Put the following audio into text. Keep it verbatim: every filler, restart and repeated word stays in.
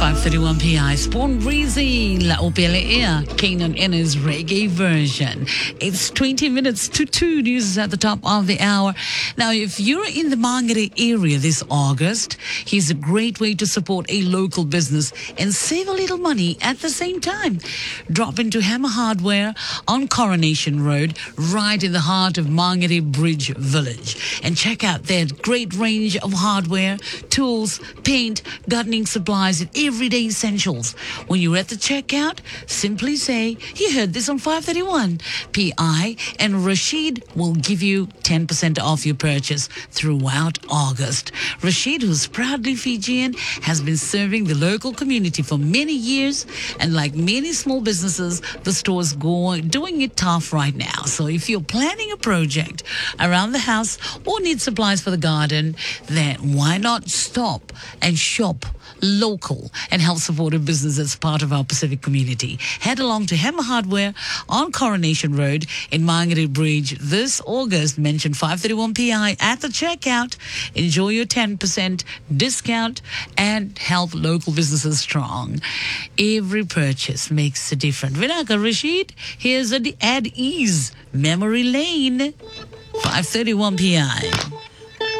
five thirty-one P I, Spawn Breezy, La Opele Ea, Kanan in his reggae version. It's twenty minutes to two. News is at the top of the hour. Now, if you're in the Mangere area this August, here's a great way to support a local business and save a little money at the same time. Drop into Hammer Hardware on Coronation Road, right in the heart of Mangere Bridge Village. And check out their great range of hardware, tools, paint, gardening supplies, and everyday essentials. When you're at the checkout, simply say, you heard this on five thirty-one P I, and Rashid will give you ten percent off your purchase throughout August. Rashid, who's proudly Fijian, has been serving the local community for many years, and like many small businesses, the store's going, doing it tough right now. So if you're planning a project around the house or need supplies for the garden, then why not stop and shop local and help support a business that's part of our Pacific community. Head along to Hammer Hardware on Coronation Road in Mangere Bridge this August. Mention five thirty-one P I at the checkout. Enjoy your ten percent discount and help local businesses strong. Every purchase makes a difference. Vinaka Rashid, here's a, at ease, Memory Lane, five thirty-one P I.